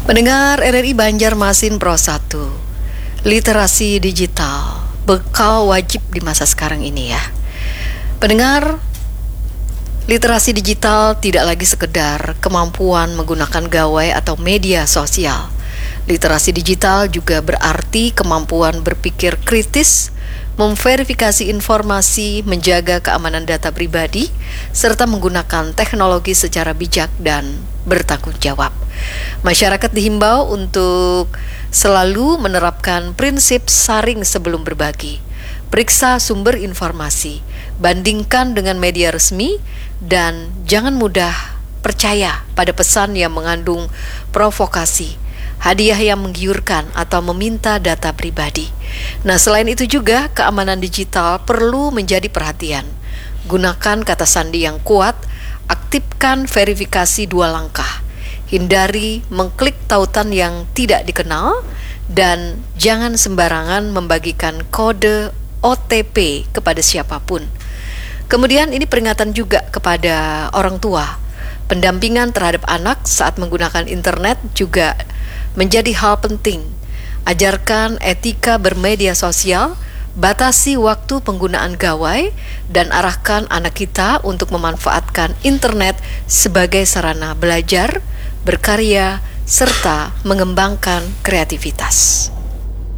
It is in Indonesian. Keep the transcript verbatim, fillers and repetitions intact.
Pendengar R R I Banjarmasin Pro satu, literasi digital, bekal wajib di masa sekarang ini ya. Pendengar, literasi digital tidak lagi sekedar kemampuan menggunakan gawai atau media sosial. Literasi digital juga berarti kemampuan berpikir kritis, memverifikasi informasi, menjaga keamanan data pribadi, serta menggunakan teknologi secara bijak dan bertanggung jawab. Masyarakat dihimbau untuk selalu menerapkan prinsip saring sebelum berbagi. Periksa sumber informasi, bandingkan dengan media resmi, dan jangan mudah percaya pada pesan yang mengandung provokasi, hadiah yang menggiurkan, atau meminta data pribadi. Nah, selain itu juga keamanan digital perlu menjadi perhatian. Gunakan kata sandi yang kuat, aktifkan verifikasi dua langkah, hindari mengklik tautan yang tidak dikenal, dan jangan sembarangan membagikan kode O T P kepada siapapun. Kemudian ini peringatan juga kepada orang tua. Pendampingan terhadap anak saat menggunakan internet juga menjadi hal penting. Ajarkan etika bermedia sosial, batasi waktu penggunaan gawai, dan arahkan anak kita untuk memanfaatkan internet sebagai sarana belajar, berkarya, serta mengembangkan kreativitas.